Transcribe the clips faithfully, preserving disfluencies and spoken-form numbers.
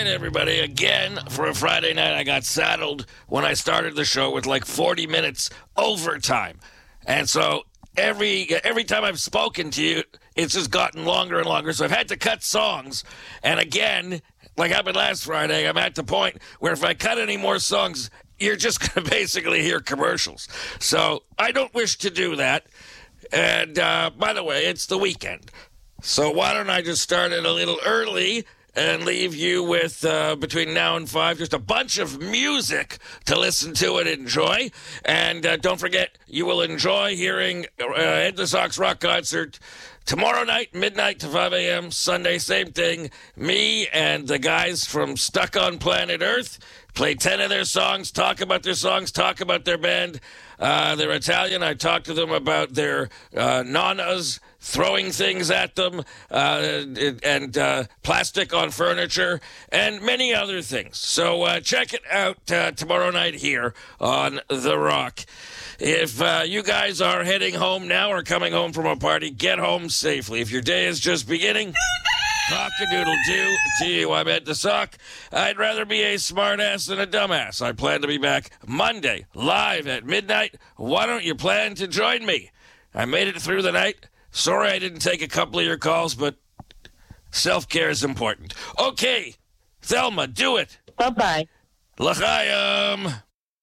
everybody. Again, for a Friday night, I got saddled when I started the show with like forty minutes overtime. And so every every time I've spoken to you, it's just gotten longer and longer. So I've had to cut songs. And again, like happened last Friday, I'm at the point where if I cut any more songs, you're just going to basically hear commercials. So I don't wish to do that. And uh, by the way, it's the weekend. So why don't I just start it a little early and leave you with, uh, between now and five, just a bunch of music to listen to and enjoy. And uh, don't forget, you will enjoy hearing uh, Ed the Sox Rock Concert tomorrow night, midnight to five a.m., Sunday, same thing. Me and the guys from Stuck on Planet Earth play ten of their songs, talk about their songs, talk about their band. Uh, they're Italian. I talked to them about their uh, nanas, throwing things at them, uh, and uh, plastic on furniture, and many other things. So uh, check it out uh, tomorrow night here on The Rock. If uh, you guys are heading home now or coming home from a party, get home safely. If your day is just beginning, cock-a-doodle-doo to you. I'm Ed the Sock. I'd rather be a smartass than a dumbass. I plan to be back Monday, live at midnight. Why don't you plan to join me? I made it through the night. Sorry I didn't take a couple of your calls, but self-care is important. Okay, Thelma, do it. Bye-bye. L'chaim.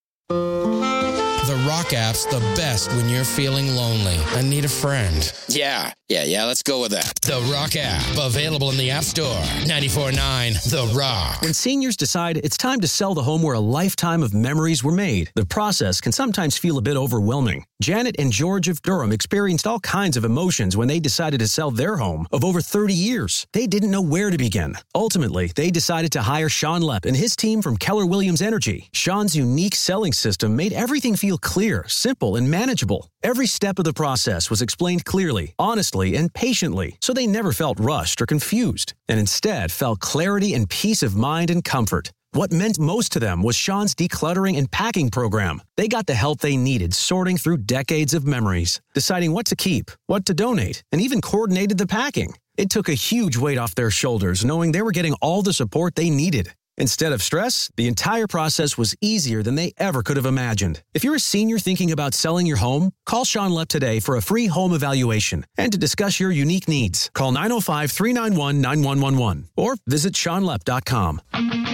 The Rock app's the best when you're feeling lonely and need a friend. Yeah, yeah, yeah, let's go with that. The Rock app, available in the App Store. ninety-four point nine The Rock. When seniors decide it's time to sell the home where a lifetime of memories were made, the process can sometimes feel a bit overwhelming. Janet and George of Durham experienced all kinds of emotions when they decided to sell their home of over thirty years. They didn't know where to begin. Ultimately, they decided to hire Sean Lepp and his team from Keller Williams Energy. Sean's unique selling system made everything feel clear, simple, and manageable. Every step of the process was explained clearly, honestly, and patiently, so they never felt rushed or confused, and instead felt clarity and peace of mind and comfort. What meant most to them was Sean's decluttering and packing program. They got the help they needed sorting through decades of memories, deciding what to keep, what to donate, and even coordinated the packing. It took a huge weight off their shoulders knowing they were getting all the support they needed. Instead of stress, the entire process was easier than they ever could have imagined. If you're a senior thinking about selling your home, call Sean Lepp today for a free home evaluation and to discuss your unique needs. Call nine oh five, three nine one, nine one one one or visit sean lepp dot com.